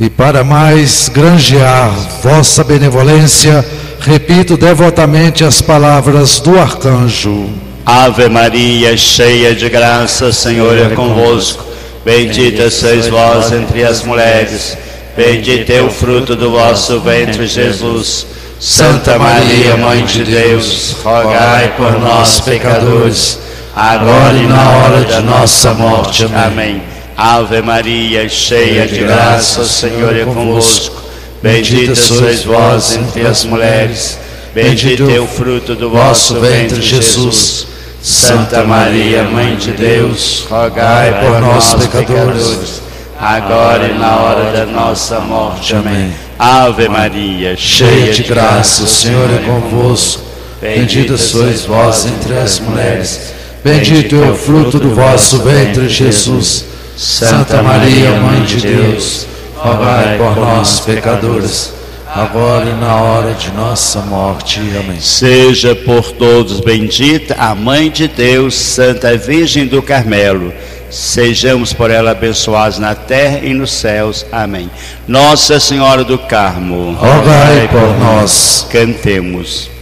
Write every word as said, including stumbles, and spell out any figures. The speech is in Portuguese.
E para mais granjear vossa benevolência, repito devotamente as palavras do arcanjo. Ave Maria, cheia de graça, o Senhor é convosco. Bendita sois vós entre as mulheres, bendito é o fruto do vosso ventre, Jesus. Santa Maria, Mãe de Deus, rogai por nós, pecadores, agora e na hora de nossa morte. Amém. Ave Maria, cheia de graça, o Senhor é convosco. Bendita sois vós entre as mulheres, bendito é o fruto do vosso ventre, Jesus. Santa Maria, Mãe de Deus, rogai por nós, pecadores, agora e na hora da nossa morte. Amém. Ave Maria, cheia de graça, o Senhor é convosco. Bendita sois vós entre as mulheres, bendito é o fruto do vosso ventre, Jesus. Santa Maria, Mãe de Deus, rogai por nós, pecadores, agora e na hora de nossa morte. Amém. Seja por todos bendita a Mãe de Deus, Santa Virgem do Carmelo. Sejamos por ela abençoados na terra e nos céus. Amém. Nossa Senhora do Carmo, rogai por nós. Cantemos.